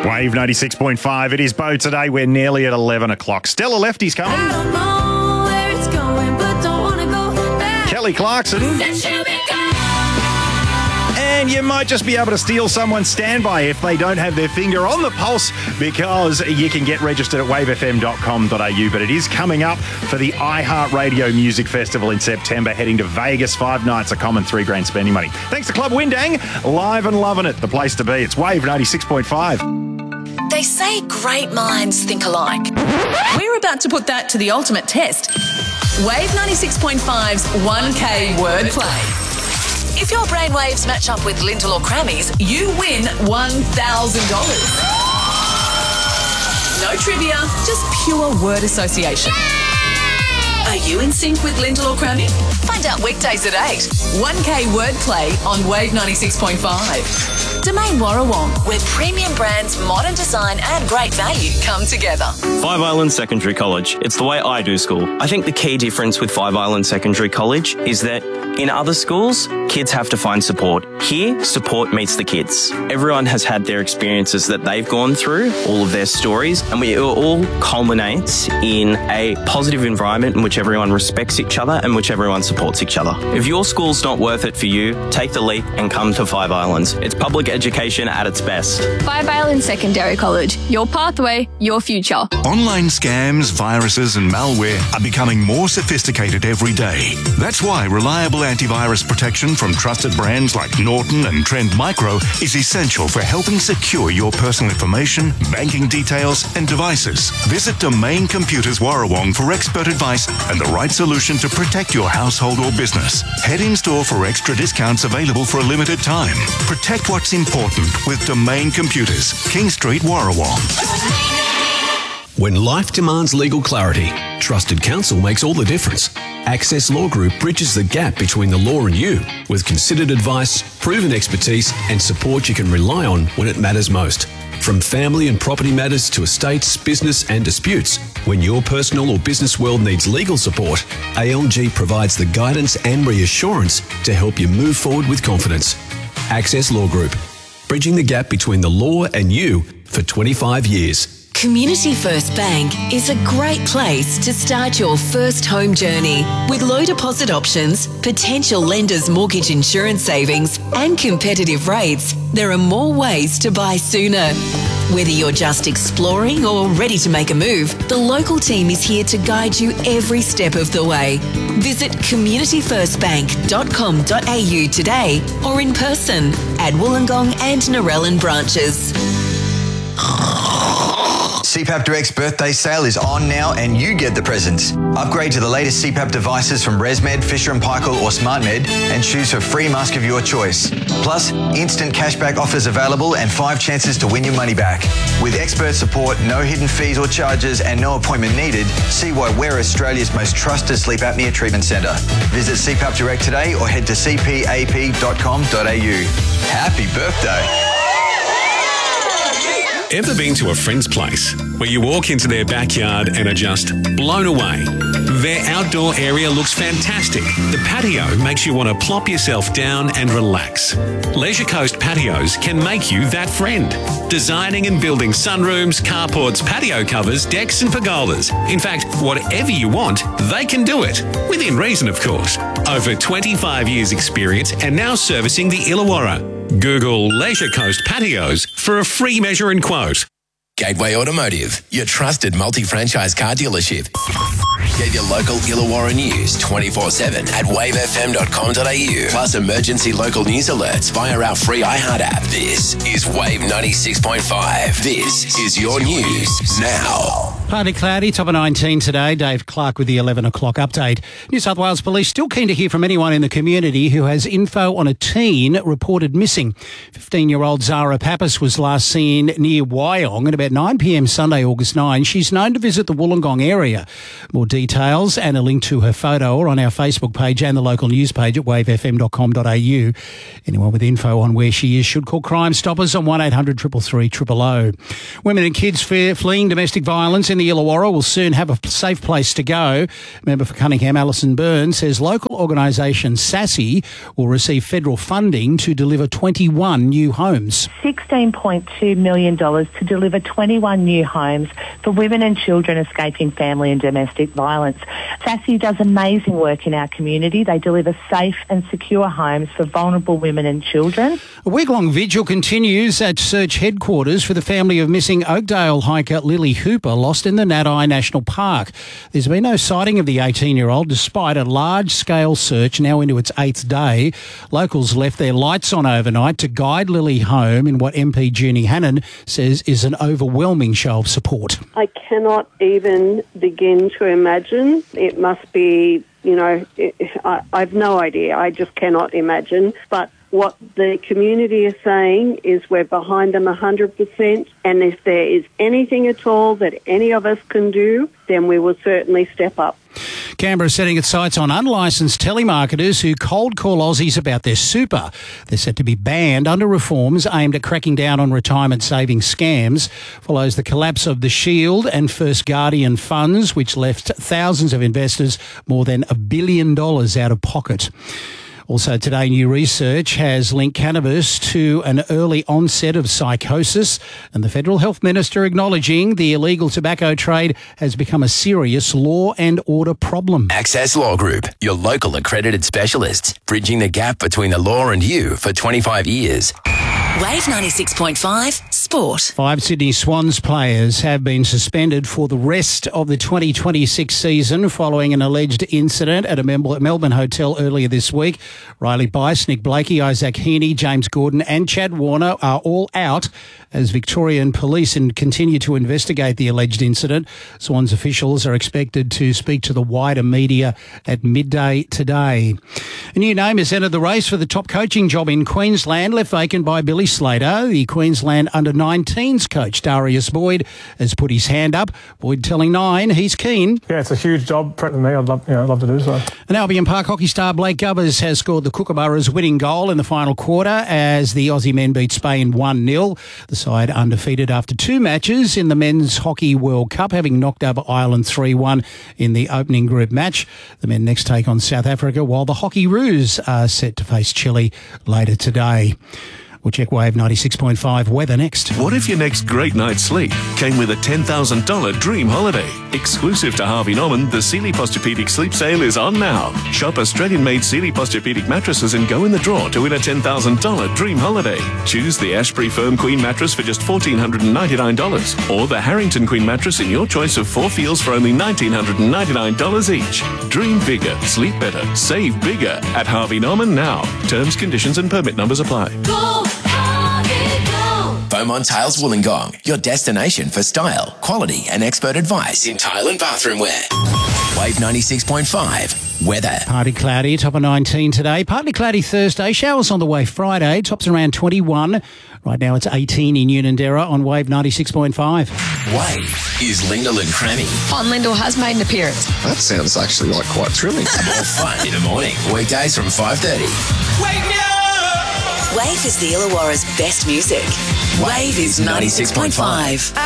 Wave 96.5. It is Bo today. We're nearly at 11 o'clock. Stella Lefty's coming. I don't know where it's going, but don't want to go back. Kelly Clarkson. And you might just be able to steal someone's standby if they don't have their finger on the pulse, because you can get registered at wavefm.com.au. But it is coming up for the iHeartRadio Music Festival in September, heading to Vegas. 5 nights, a common $3,000 spending money. Thanks to Club Windang. Live and loving it. The place to be. It's Wave 96.5. They say great minds think alike. We're about to put that to the ultimate test. Wave 96.5's 1K wordplay. If your brainwaves match up with Lintel or Crammy's, you win $1,000. No trivia, just pure word association. Are you in sync with Lintel or Crammy? Find out weekdays at 8. 1K wordplay on Wave 96.5. Domain Warrawong, where premium brands, modern design and great value come together. Five Islands Secondary College. It's the way I do school. I think the key difference with Five Islands Secondary College is that in other schools, kids have to find support. Here, support meets the kids. Everyone has had their experiences that they've gone through, all of their stories, and it all culminates in a positive environment in which everyone respects each other and which everyone supports each other. If your school's not worth it for you, take the leap and come to Five Islands. It's public education at its best. Five Islands Secondary College. Your pathway, your future. Online scams, viruses and malware are becoming more sophisticated every day. That's why reliable antivirus protection from trusted brands like Norton and Trend Micro is essential for helping secure your personal information, banking details and devices. Visit Domain Computers Warrawong for expert advice and the right solution to protect your household or business. Head in store for extra discounts available for a limited time. Protect what's important with Domain Computers, King Street, Warrawong. When life demands legal clarity, trusted counsel makes all the difference. Access Law Group bridges the gap between the law and you with considered advice, proven expertise and support you can rely on when it matters most. From family and property matters to estates, business and disputes, when your personal or business world needs legal support, ALG provides the guidance and reassurance to help you move forward with confidence. Access Law Group, bridging the gap between the law and you for 25 years. Community First Bank is a great place to start your first home journey. With low deposit options, potential lenders' mortgage insurance savings and competitive rates, there are more ways to buy sooner. Whether you're just exploring or ready to make a move, the local team is here to guide you every step of the way. Visit communityfirstbank.com.au today or in person at Wollongong and Narellan branches. CPAP Direct's birthday sale is on now and you get the presents. Upgrade to the latest CPAP devices from ResMed, Fisher & Paykel or SmartMed and choose for free mask of your choice. Plus, instant cashback offers available and 5 chances to win your money back. With expert support, no hidden fees or charges and no appointment needed, see why we're Australia's most trusted sleep apnea treatment centre. Visit CPAP Direct today or head to cpap.com.au. Happy birthday! Ever been to a friend's place where you walk into their backyard and are just blown away? Their outdoor area looks fantastic. The patio makes you want to plop yourself down and relax. Leisure Coast Patios can make you that friend. Designing and building sunrooms, carports, patio covers, decks and pergolas. In fact, whatever you want, they can do it. Within reason, of course. Over 25 years experience and now servicing the Illawarra. Google Leisure Coast Patios for a free measure and quote. Gateway Automotive, your trusted multi-franchise car dealership. Get your local Illawarra news 24/7 at wavefm.com.au. Plus emergency local news alerts via our free iHeart app. This is Wave 96.5. This is your news now. Partly cloudy, top of 19 today. Dave Clark with the 11 o'clock update. New South Wales Police still keen to hear from anyone in the community who has info on a teen reported missing. 15-year-old Zara Pappas was last seen near Wyong at about 9 p.m. Sunday, August 9. She's known to visit the Wollongong area. More details and a link to her photo are on our Facebook page and the local news page at wavefm.com.au. Anyone with info on where she is should call Crime Stoppers on 1800 333 000. Women and kids fleeing domestic violence in in the Illawarra will soon have a safe place to go. Member for Cunningham, Alison Burns, says local organisation SASSI will receive federal funding to deliver 21 new homes. $16.2 million to deliver 21 new homes for women and children escaping family and domestic violence. SASSI does amazing work in our community. They deliver safe and secure homes for vulnerable women and children. A week-long vigil continues at Search headquarters for the family of missing Oakdale hiker Lily Hooper, lost in the Nadi National Park. There's been no sighting of the 18-year-old despite a large-scale search now into its 8th day. Locals left their lights on overnight to guide Lily home in what MP Junie Hannon says is an overwhelming show of support. I cannot even begin to imagine. It must be, I've no idea. I just cannot imagine. But what the community is saying is we're behind them 100%, and if there is anything at all that any of us can do, then we will certainly step up. Canberra setting its sights on unlicensed telemarketers who cold call Aussies about their super. They're set to be banned under reforms aimed at cracking down on retirement savings scams. Follows the collapse of the Shield and First Guardian funds, which left thousands of investors more than $1 billion out of pocket. Also today, new research has linked cannabis to an early onset of psychosis, and the Federal Health Minister acknowledging the illegal tobacco trade has become a serious law and order problem. Access Law Group, your local accredited specialists, bridging the gap between the law and you for 25 years. Wave 96.5 Sport. 5 Sydney Swans players have been suspended for the rest of the 2026 season following an alleged incident at a Melbourne hotel earlier this week. Riley Bice, Nick Blakey, Isaac Heaney, James Gordon and Chad Warner are all out as Victorian police continue to investigate the alleged incident. Swans officials are expected to speak to the wider media at midday today. A new name has entered the race for the top coaching job in Queensland, left vacant by Billy Slater. The Queensland under-19s coach Darius Boyd has put his hand up. Boyd telling Nine he's keen. Yeah, it's a huge job for me. I'd love to do so. And Albion Park hockey star Blake Govers has scored the Kookaburras' winning goal in the final quarter as the Aussie men beat Spain 1-0. The side undefeated after 2 matches in the Men's Hockey World Cup, having knocked over Ireland 3-1 in the opening group match. The men next take on South Africa, while the Hockey Roos are set to face Chile later today. We'll check Wave 96.5 weather next. What if your next great night's sleep came with a $10,000 dream holiday? Exclusive to Harvey Norman, the Sealy Posturepedic Sleep Sale is on now. Shop Australian-made Sealy Posturepedic mattresses and go in the draw to win a $10,000 dream holiday. Choose the Ashbury Firm Queen mattress for just $1,499 or the Harrington Queen mattress in your choice of 4 feels for only $1,999 each. Dream bigger, sleep better, save bigger at Harvey Norman now. Terms, conditions and permit numbers apply. Go, Harvey, go. Beaumont Tiles Wollongong, your destination for style, quality and expert advice in tile and bathroom wear. Wave 96.5 weather. Partly cloudy, top of 19 today. Partly cloudy Thursday. Showers on the way Friday. Tops around 21. Right now it's 18 in Unanderra on Wave 96.5. Wave is Lyndall and Crammy. On Lyndall has made an appearance. That sounds actually like quite thrilling. More fun in the morning. Weekdays from 5:30. Wake me up! Wave is the Illawarra's best music. Wave is 96.5.